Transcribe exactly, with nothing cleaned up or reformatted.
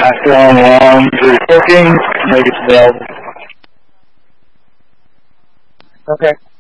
After on one, three, working, make it available. Okay.